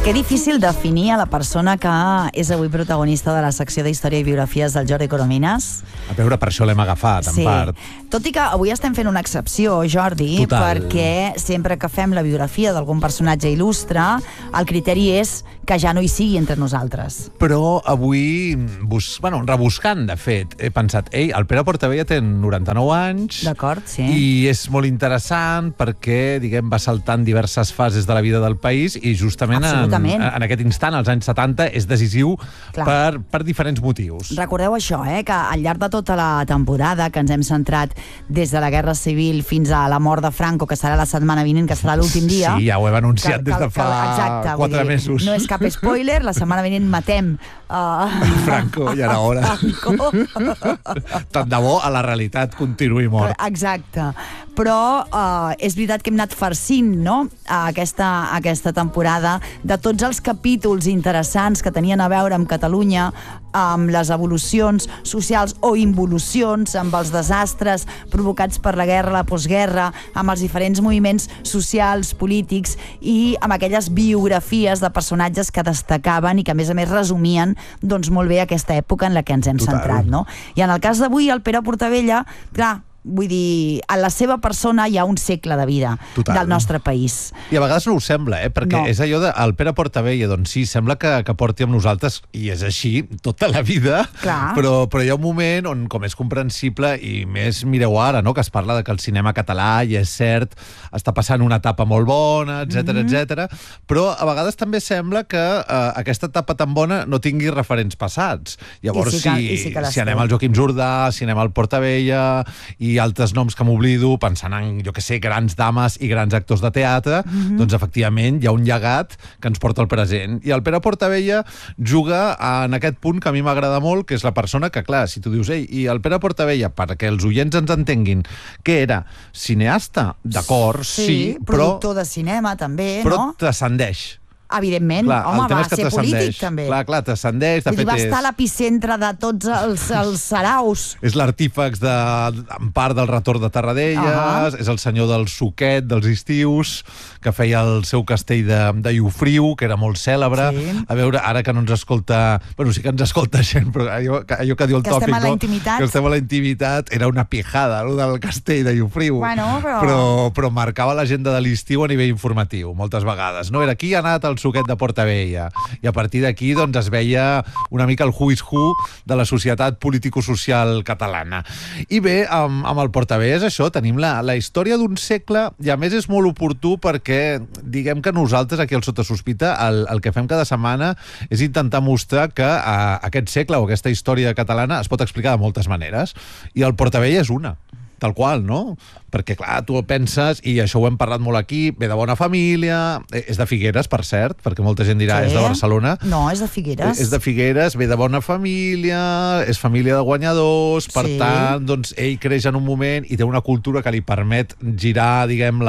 Que difícil definir a la persona que és avui protagonista de la secció d'Història i Biografies del Jordi Coromines. A veure, per això l'hem agafat, en part. Tot i que avui estem fent una excepció, Jordi, perquè sempre que fem la biografia d'algun personatge il·lustre, el criteri és que ja no hi sigui entre nosaltres. Però avui, rebuscant, de fet, he pensat, el Pere Portabella té 99 anys. D'acord, sí. I és molt interessant perquè, va saltant diverses fases de la vida del país i justament en aquest instant, als anys 70, és decisiu per diferents motius. Recordeu això, que al llarg de tota la temporada, que ens hem centrat des de la Guerra Civil fins a la mort de Franco, que serà la setmana vinent, que serà l'últim dia... Sí, ja ho hem anunciat des de fa 4 mesos. No és cap spoiler, la setmana vinent matem... Franco, ja era hora. Tant de bo a la realitat continuï mort. Exacte. Però és veritat que hem anat farcint, no?, aquesta temporada de tots els capítols interessants que tenien a veure amb Catalunya, amb les evolucions socials o involucions, amb els desastres provocats per la guerra, la postguerra, amb els diferents moviments socials, polítics i amb aquelles biografies de personatges que destacaven i que a més resumien doncs molt bé aquesta època en la que ens hem centrat, no? I en el cas d'avui, el Pere Portabella, clar, vull dir, a la seva persona hi ha un segle de vida del nostre país. I a vegades no ho sembla, perquè és allò del Pere Portabella, doncs sí, sembla que porti amb nosaltres, i és així, tota la vida, però hi ha un moment on, com és comprensible, i més mireu ara, no?, que es parla de que el cinema català, i és cert, està passant una etapa molt bona, etc, però a vegades també sembla que aquesta etapa tan bona no tingui referents passats. Llavors, si anem al Joaquim Jordà, si anem al Portabella i altres noms que m'oblido, pensant en, jo que sé, grans dames i grans actors de teatre, doncs efectivament hi ha un llegat que ens porta al present. I el Pere Portabella juga en aquest punt que a mi m'agrada molt, que és la persona que, clar, si tu dius, i el Pere Portabella, perquè els oients ens entenguin, què era? Cineasta? D'acord, sí, però... productor de cinema, també, no? Però transcendeix. Home, va ser polític, també. Clar, transcendeix. Va estar a l'epicentre de tots els saraus. És l'artífex en part del retorn de Tarradellas, és el senyor del suquet, dels estius, que feia el seu castell de Llofriu, que era molt cèlebre. A veure, ara que no ens escolta... Bueno, sí que ens escolta gent, però allò que diu el tòpic, que estem a la intimitat. Que estem a la intimitat, era una pijada, allò del castell de Llofriu. Però marcava l'agenda de l'estiu a nivell informatiu, moltes vegades. No era qui ha anat al suquet de Portabella, i a partir d'aquí doncs es veia una mica el who is who de la societat político-social catalana. I bé, amb el Portabella és això, tenim la història d'un segle, i a més és molt oportú perquè diguem que nosaltres aquí al Sota Sospita el que fem cada setmana és intentar mostrar que aquest segle o aquesta història catalana es pot explicar de moltes maneres, i el Portabella és una. Tal qual, no? Perquè, clar, tu penses, i això ho hem parlat molt aquí, ve de bona família, és de Figueres, per cert, perquè molta gent dirà és de Barcelona. No, és de Figueres. És de Figueres, ve de bona família, és família de guanyadors, per tant, doncs, ell creix en un moment i té una cultura que li permet girar, diguem,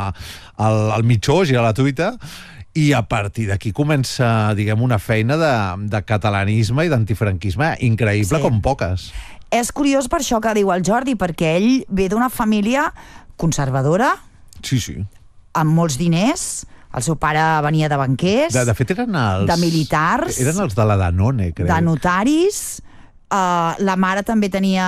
el mitjó, girar la truita, i a partir d'aquí comença, diguem, una feina de catalanisme i d'antifranquisme increïble com poques. És curiós per això que diu el Jordi, perquè ell ve d'una família conservadora, amb molts diners, el seu pare venia de banquers, de fet eren de militars, eren els de la Danone, crec, de notaris, la mare també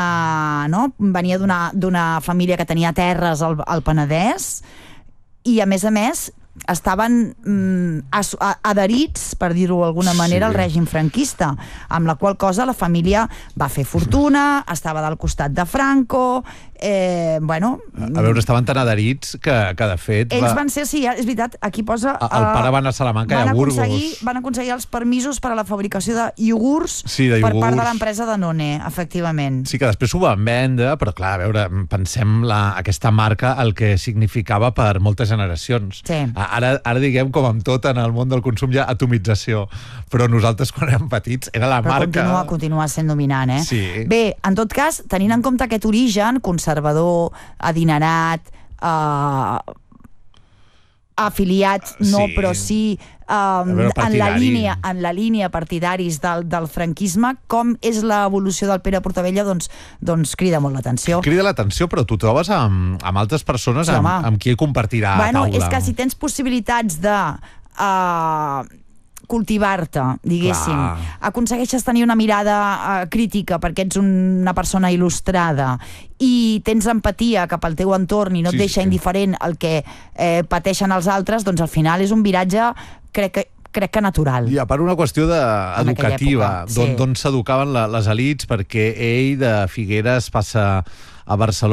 venia d'una família que tenia terres al Penedès, i a més estaven adherits, per dir-ho d'alguna manera, al règim franquista, amb la qual cosa la família va fer fortuna, estava del costat de Franco, a veure, estaven tan adherits que de fet... Ells van ser, sí, és veritat, aquí posa... El pare va anar a Salamanca i a Burgos. Van aconseguir els permisos per a la fabricació de iogurts per part de l'empresa Danone, efectivament. Sí, que després ho van vendre, però clar, a veure, pensem aquesta marca el que significava per moltes generacions. Ara diguem, com amb tot en el món del consum, hi ha atomització, però nosaltres quan érem petits era la marca... Però continua sent dominant, Sí. Bé, en tot cas, tenint en compte aquest origen conservador, adinerat, afiliats, però sí en la línia partidaris del franquisme, com és l'evolució del Pere Portabella, doncs crida molt l'atenció. Crida l'atenció, però tu trobes amb altres persones amb qui compartirà taula. És que si tens possibilitats de cultivar-te, diguéssim. Aconsegueixes tenir una mirada crítica perquè ets una persona il·lustrada i tens empatia cap al teu entorn i no et deixa indiferent el que pateixen els altres, doncs al final és un viratge, crec que natural. I a part una qüestió educativa, d'on s'educaven les elits, perquè ell de Figueres passa a Barcelona